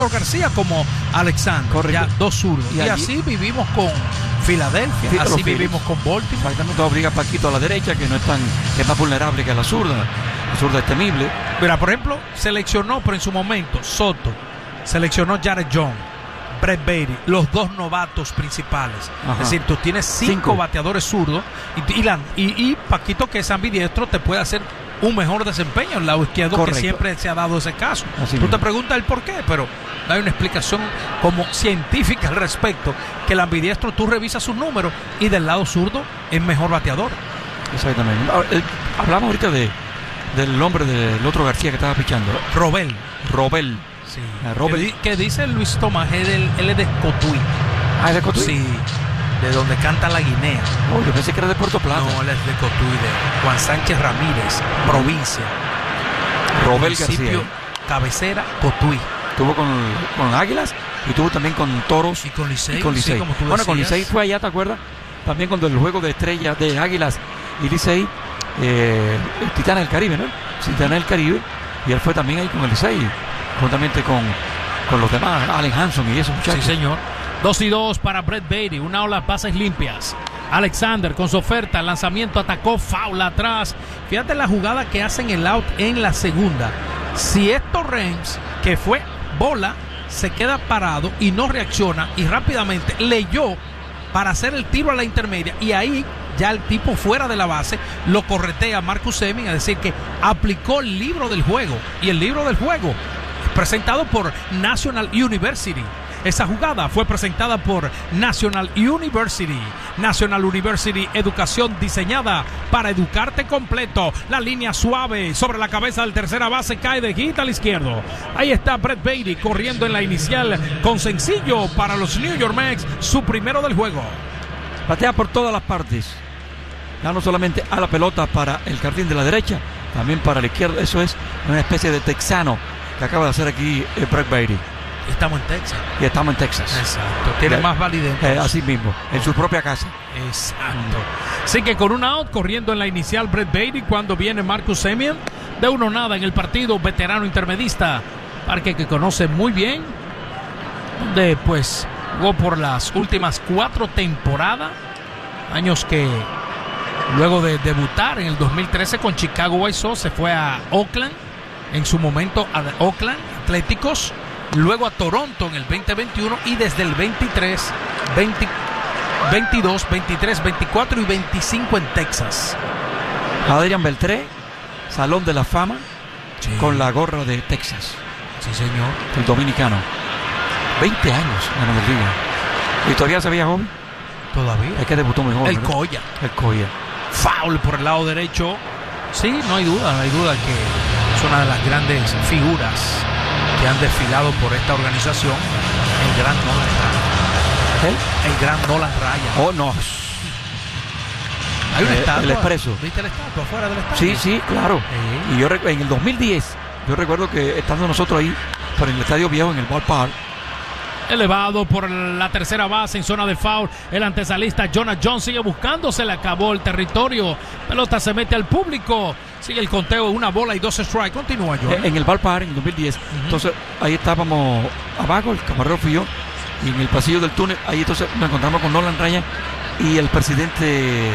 García como Alexander, ya dos zurdos. Y así vivimos con Filadelfia, así vivimos con Baltimore. Exactamente, obliga a Paquito a la derecha, que no es más vulnerable que la zurda. La zurda es temible. Mira, por ejemplo, seleccionó, pero en su momento, Soto, seleccionó Jared Jones, Brett Baty, los dos novatos principales. Ajá. Es decir, tú tienes cinco bateadores zurdos y Paquito, que es ambidiestro, te puede hacer un mejor desempeño en el lado izquierdo. Correcto. Que siempre se ha dado ese caso. Así tú mismo te preguntas el por qué, pero no hay una explicación como científica al respecto, que el ambidiestro tú revisas sus números y del lado zurdo es mejor bateador. Exactamente. Hablamos ahorita del hombre del otro García que estaba pichando. Robel. Sí. ¿Qué dice Luis Tomás? Él es de Cotuí. ¿Es de Cotuí? Sí, de donde canta la Guinea. Oh, yo pensé que era de Puerto Plata. No, él es de Cotuí, de Juan Sánchez Ramírez, provincia. Robel García. Cabecera, Cotuí. Estuvo con Águilas y tuvo también con Toros. Y con Licey. Sí, como tú con Licey fue allá, ¿te acuerdas? También cuando el juego de estrellas de Águilas y Licey, Titanes del Caribe, ¿no? Titanes del Caribe. Y él fue también ahí con el Licey, juntamente con los demás, Allen Hanson y esos muchachos. Sí, señor. 2-2 para Brett Baty, una ola, bases limpias. Alexander con su oferta, el lanzamiento atacó, foul atrás. Fíjate la jugada que hacen el out en la segunda. Si esto Reims, que fue bola, se queda parado y no reacciona y rápidamente leyó para hacer el tiro a la intermedia, y ahí ya el tipo fuera de la base lo corretea Marcus Semien, es decir que aplicó el libro del juego, y el libro del juego presentado por National University. Esa jugada fue presentada por National University. National University, educación diseñada para educarte completo. La línea suave sobre la cabeza del tercera base, cae de hit al izquierdo. Ahí está Brett Baty corriendo en la inicial con sencillo para los New York Mets, su primero del juego. Batea por todas las partes. Ya no solamente a la pelota para el jardín de la derecha, también para la izquierda. Eso es una especie de texano que acaba de hacer aquí Brett Baty. Estamos en Texas. Y estamos en Texas. Exacto. Tiene más validez. Así mismo, en su propia casa. Exacto. Así que con un out, corriendo en la inicial Brett Baty, cuando viene Marcus Semien, de 1-0 en el partido, veterano intermedista, parque que conoce muy bien, donde pues jugó por las últimas 4 temporadas, años que luego de debutar en el 2013 con Chicago White Sox, se fue a Oakland, en su momento a Oakland Atléticos, luego a Toronto en el 2021 y desde el 23, 22, 23, 24 y 25 en Texas. Adrián Beltré, Salón de la Fama, sí, con la gorra de Texas. Sí, señor. El dominicano. 20 años en la liga. ¿Y todavía se veía joven? Todavía. Es que debutó muy joven. El Coya. Foul por el lado derecho. Sí, no hay duda que es una de las grandes figuras que han desfilado por esta organización, el gran Nolan Ryan. El gran Nolan Ryan. Oh, no. Hay una estatua. El Expreso. ¿Viste la estatua afuera del estadio? Sí, claro. Y yo en el 2010, yo recuerdo que estando nosotros ahí, por el estadio viejo en el ballpark, elevado por la tercera base en zona de foul, el antesalista Jonah Jones sigue buscando, se le acabó el territorio, pelota se mete al público, sigue el conteo, 1 bola y 2 strikes, continúa John. En el ballpark en el 2010, entonces ahí estábamos abajo, el camarero fui yo, y en el pasillo del túnel, ahí entonces nos encontramos con Nolan Ryan y el presidente,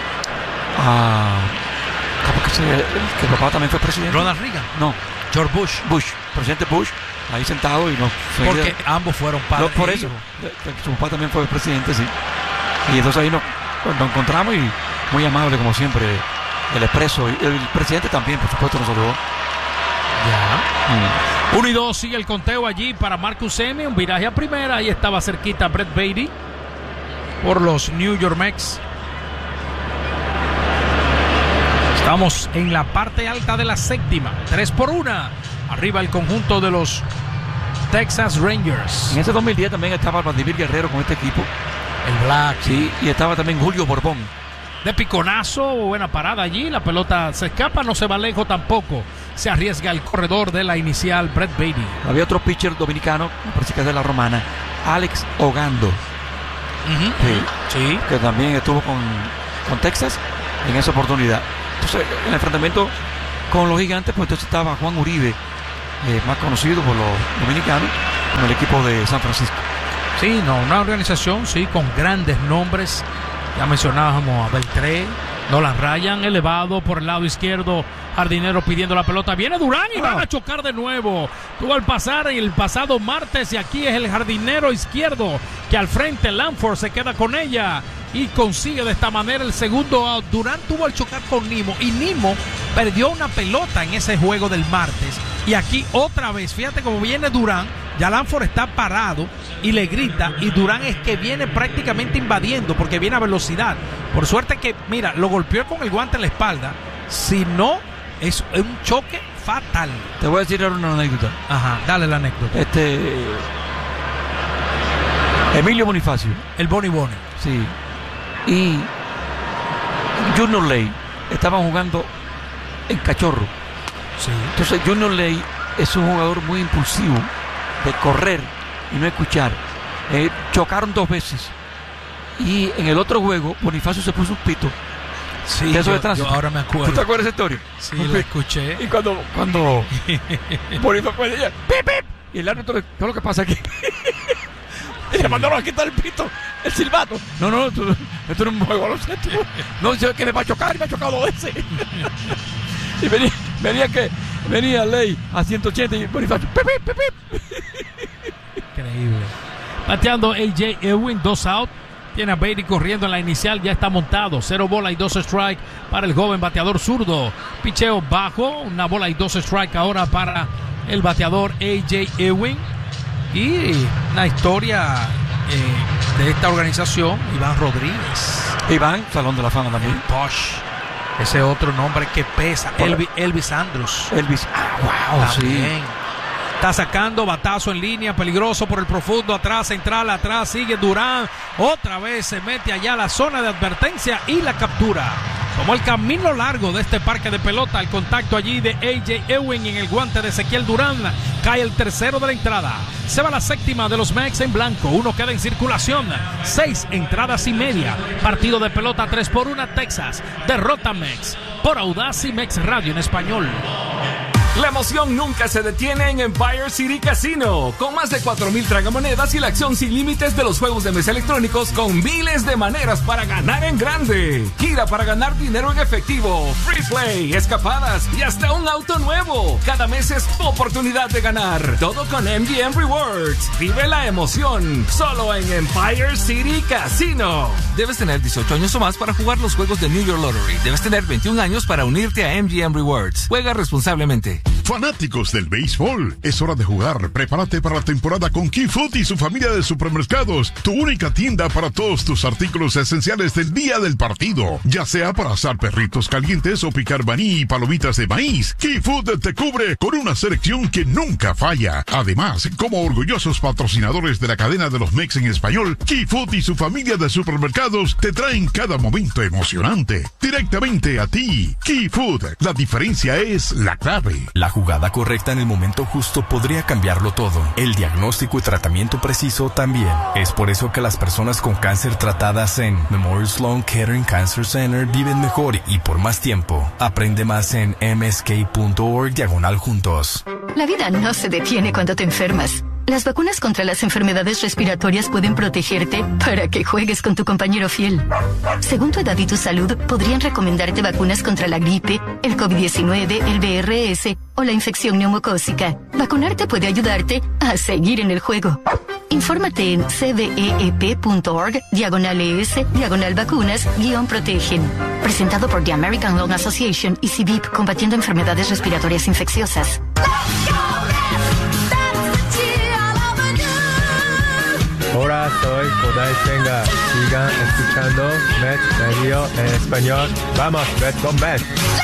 que papá también fue presidente. Ronald Reagan. No. George Bush. Presidente Bush, ahí sentado y no. Porque ambos fueron padres. Por eso, su papá también fue presidente, sí. Y entonces ahí nos encontramos y muy amable como siempre, el Expreso. Y el presidente también, por supuesto, nos saludó. Ya. 1-2, sigue el conteo allí para Marcus Semien, un viraje a primera, ahí estaba cerquita Brett Baty por los New York Mets. Estamos en la parte alta de la séptima, 3-1, arriba el conjunto de los Texas Rangers. En ese 2010 también estaba Vladimir Guerrero con este equipo, el Black. Sí, y estaba también Julio Borbón. De piconazo, buena parada allí, la pelota se escapa, no se va lejos tampoco, se arriesga el corredor de la inicial Brett Baty. Había otro pitcher dominicano, parece que es de la Romana, Alex Ogando, sí, que también estuvo con Texas en esa oportunidad. Entonces, en el enfrentamiento con los Gigantes, pues entonces estaba Juan Uribe, más conocido por los dominicanos, con el equipo de San Francisco. Sí, no, una organización, sí, con grandes nombres. Ya mencionábamos a Beltré, Nolan Ryan, elevado por el lado izquierdo, jardinero pidiendo la pelota. Viene Durán y van a chocar de nuevo. Tuvo al pasar el pasado martes y aquí es el jardinero izquierdo que al frente Langford se queda con ella y consigue de esta manera el segundo out. Durán tuvo al chocar con Nimmo y Nimmo perdió una pelota en ese juego del martes. Y aquí otra vez, fíjate cómo viene Durán. Ya Langford está parado y le grita, y Durán es que viene prácticamente invadiendo porque viene a velocidad. Por suerte que, mira, lo golpeó con el guante en la espalda. Si no, es un choque fatal. Te voy a decir ahora una anécdota. Ajá, dale la anécdota. Emilio Bonifacio. El Boni. Sí. Y Junior Ley estaban jugando en Cachorro. Sí. Entonces Junior Ley es un jugador muy impulsivo, de correr y no escuchar. Chocaron 2 veces y en el otro juego Bonifacio se puso un pito. Sí, yo ahora me acuerdo. ¿Tú te acuerdas de esa historia? Sí, la escuché. Y cuando Bonifacio decía ¡pip, pip! Y el árbitro, ¿qué es lo que pasa aquí? Y le mandaron a quitar el pito, el silbato. No, esto no es un juego a los séptimos. No, dice que me va a chocar y me ha chocado 2 veces. Y venía Ley a 180 y Bonifacio ¡pip, pip, pip! Increíble. Bateando AJ Ewing, 2 out. Tiene a Beatty corriendo en la inicial, ya está montado. 0 bola y 2 strike para el joven bateador zurdo. Picheo bajo, 1 bola y 2 strike ahora para el bateador AJ Ewing. Y una historia de esta organización, Iván Rodríguez. Iván, Salón de la Fama también. Posh. Ese otro nombre que pesa. Elvis Andrus. Wow, también. sí. Está sacando batazo en línea, peligroso por el profundo, atrás, central, atrás, sigue Durán, otra vez se mete allá a la zona de advertencia y la captura. Como el camino largo de este parque de pelota, el contacto allí de AJ Ewing en el guante de Ezequiel Durán, cae el tercero de la entrada. Se va la séptima de los Mex en blanco, 1 queda en circulación, 6 entradas y media. Partido de pelota 3-1 Texas, derrota Mex por Audaz y Mex Radio en español. La emoción nunca se detiene en Empire City Casino. Con más de 4,000 tragamonedas y la acción sin límites de los juegos de mesa electrónicos con miles de maneras para ganar en grande. Gira para ganar dinero en efectivo, free play, escapadas y hasta un auto nuevo. Cada mes es tu oportunidad de ganar. Todo con MGM Rewards. Vive la emoción solo en Empire City Casino. Debes tener 18 años o más para jugar los juegos de New York Lottery. Debes tener 21 años para unirte a MGM Rewards. Juega responsablemente. Fanáticos del béisbol, es hora de jugar. Prepárate para la temporada con Key Food y su familia de supermercados, tu única tienda para todos tus artículos esenciales del día del partido, ya sea para asar perritos calientes o picar maní y palomitas de maíz. Key Food te cubre con una selección que nunca falla. Además, como orgullosos patrocinadores de la cadena de los Mex en español, Key Food y su familia de supermercados te traen cada momento emocionante directamente a ti. Key Food, la diferencia es la clave. La jugada correcta en el momento justo podría cambiarlo todo. El diagnóstico y tratamiento preciso también. Es por eso que las personas con cáncer tratadas en Memorial Sloan Kettering Cancer Center viven mejor y por más tiempo. Aprende más en msk.org/juntos. La vida no se detiene cuando te enfermas. Las vacunas contra las enfermedades respiratorias pueden protegerte para que juegues con tu compañero fiel. Según tu edad y tu salud, podrían recomendarte vacunas contra la gripe, el COVID-19, el VRS o la infección neumocócica. Vacunarte puede ayudarte a seguir en el juego. Infórmate en cveep.org/ES/vacunas-protegen. Presentado por The American Lung Association y CVIP, combatiendo enfermedades respiratorias infecciosas. Hola, soy Kodai Senga. Sigan escuchando Mets Radio en español. Vamos, Mets con Mets.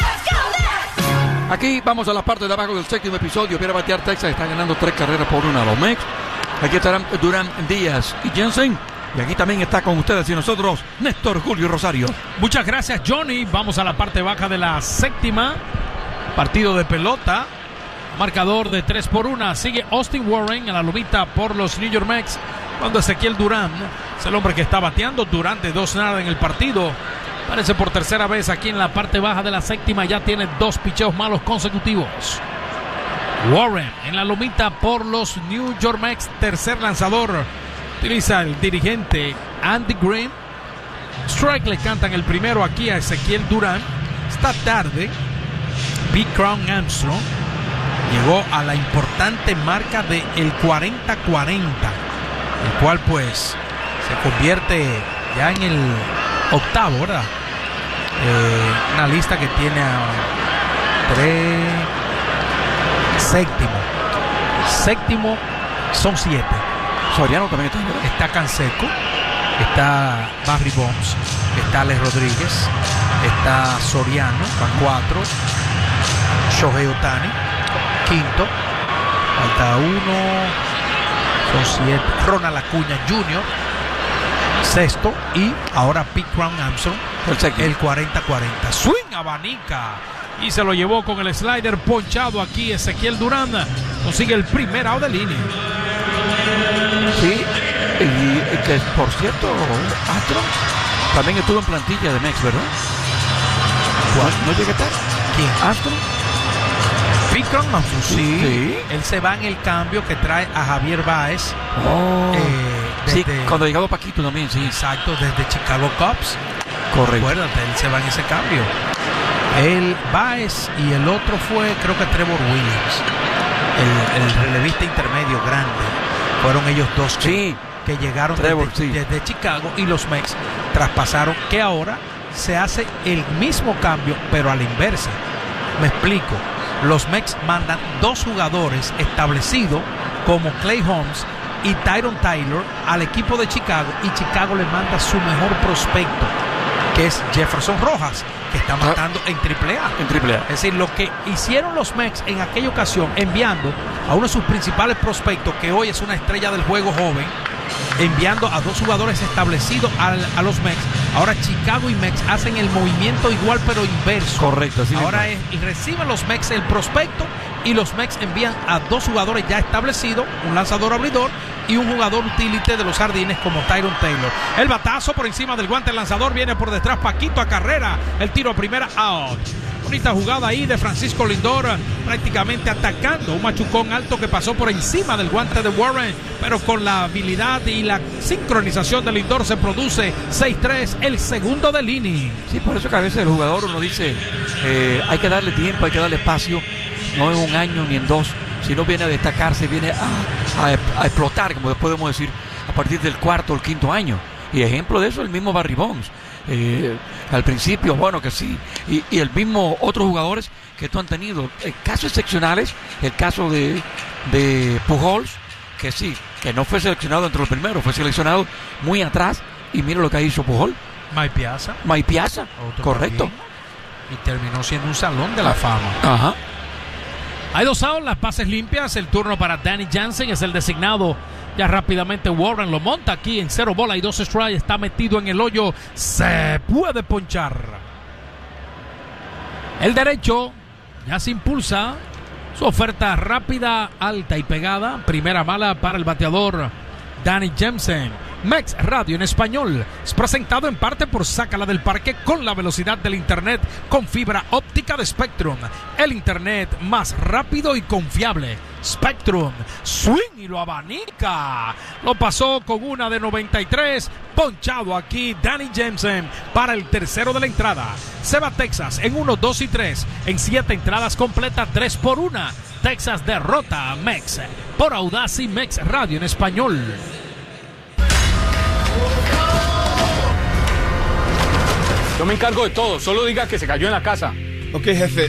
Aquí vamos a la parte de abajo del séptimo episodio. Viene a batear Texas, está ganando 3 carreras por 1 a los Mex. Aquí estarán Durán, Díaz y Jensen. Y aquí también está con ustedes y nosotros Néstor Julio Rosario. Muchas gracias, Johnny. Vamos a la parte baja de la séptima. Partido de pelota. Marcador de 3-1. Sigue Austin Warren en la lomita por los New York Mets. Cuando Ezequiel Durán es el hombre que está bateando durante 2-0 en el partido. Parece por tercera vez aquí en la parte baja de la séptima. Ya tiene 2 picheos malos consecutivos. Warren en la lomita por los New York Mets. Tercer lanzador utiliza el dirigente Andy Green. Strike le cantan el primero aquí a Ezequiel Durán. Esta tarde Big Crown Armstrong llegó a la importante marca de el 40-40, el cual pues se convierte ya en el octavo, ¿verdad? Una lista que tiene a séptimo son 7. Soriano también está, ¿verdad? Está Canseco, está Barry Bonds, está Alex Rodríguez, está Soriano, van 4, Shohei Ohtani, quinto, falta 1, son 7, Ronald Acuña Jr., sexto, y ahora Pete Crown Armstrong, el 40-40. Swing abanica y se lo llevó con el slider ponchado aquí. Ezequiel Durán consigue el primer out de línea. Sí, y que por cierto, Armstrong también estuvo en plantilla de Mex, ¿verdad? ¿No llega tarde? ¿Quién? ¿Armstrong? Pete Crown Armstrong, sí. Él se va en el cambio que trae a Javier Báez. Sí, cuando ha llegado Paquito también, sí. Exacto, desde Chicago Cubs. Correcto. Acuérdate, él se va en ese cambio. El Báez y el otro fue, creo que Trevor Williams, el relevista intermedio grande. Fueron ellos dos que llegaron desde Chicago, y los Mets traspasaron, que ahora se hace el mismo cambio, pero a la inversa. Me explico. Los Mets mandan 2 jugadores establecidos como Clay Holmes y Tyron Taylor al equipo de Chicago, y Chicago le manda su mejor prospecto, que es Jefferson Rojas, que está matando en AAA. Es decir, lo que hicieron los Mets en aquella ocasión, enviando a uno de sus principales prospectos, que hoy es una estrella del juego joven, enviando a 2 jugadores establecidos a los Mets. Ahora Chicago y Mets hacen el movimiento igual pero inverso. Correcto. Así ahora reciben los Mets el prospecto, y los Mets envían a 2 jugadores ya establecidos, un lanzador abridor y un jugador utility de los Jardines como Tyron Taylor. El batazo por encima del guante, el lanzador viene por detrás, Paquito a carrera, el tiro a primera, out. Bonita jugada ahí de Francisco Lindor, prácticamente atacando un machucón alto que pasó por encima del guante de Warren, pero con la habilidad y la sincronización de Lindor se produce 6-3, el segundo del inning. Sí, por eso que a veces el jugador uno dice, hay que darle tiempo, hay que darle espacio, no en un año ni en 2, sino viene a destacarse, viene a explotar, como podemos decir, a partir del 4º o el 5º año. Y ejemplo de eso el mismo Barry Bonds. Al principio, bueno, que sí, y el mismo otros jugadores que tú han tenido, casos excepcionales, el caso de Pujols, que sí, que no fue seleccionado entre los primeros, fue seleccionado muy atrás, y mira lo que hizo Pujols. Mike Piazza, correcto, y terminó siendo un salón de la fama. Ajá. Hay 2 outs, las bases limpias, el turno para Danny Jansen, es el designado. Ya rápidamente Warren lo monta aquí en 0 bola y 2 strikes, está metido en el hoyo, se puede ponchar. El derecho ya se impulsa, su oferta rápida, alta y pegada, primera mala para el bateador Danny Jansen. Mex Radio en español es presentado en parte por Sácala del Parque, con la velocidad del internet con fibra óptica de Spectrum, el internet más rápido y confiable. Spectrum, swing y lo abanica, lo pasó con una de 93, ponchado aquí Danny Jansen para el tercero de la entrada. Se va Texas en 1, 2 y 3, en 7 entradas completas, 3-1. Texas derrota a Mex por Audacy. Mex Radio en español. Yo me encargo de todo, solo diga que se cayó en la casa. Ok, jefe.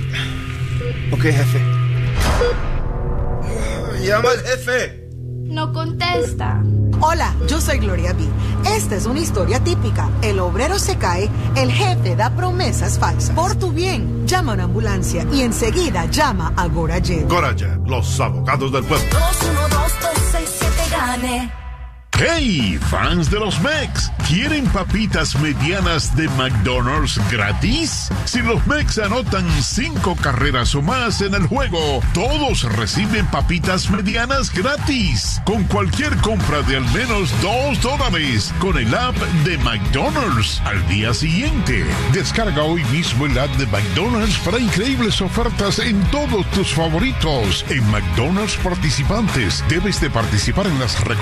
Llama al jefe. No contesta. Hola, yo soy Gloria B. Esta es una historia típica. El obrero se cae, el jefe da promesas falsas. Por tu bien, llama a una ambulancia y enseguida llama a Gorajet. Gorajet, los abogados del pueblo. 212-267-GANE. ¡Hey, fans de los Mex! ¿Quieren papitas medianas de McDonald's gratis? Si los Mex anotan 5 carreras o más en el juego, todos reciben papitas medianas gratis. Con cualquier compra de al menos $2 con el app de McDonald's al día siguiente. Descarga hoy mismo el app de McDonald's para increíbles ofertas en todos tus favoritos. En McDonald's participantes, debes de participar en las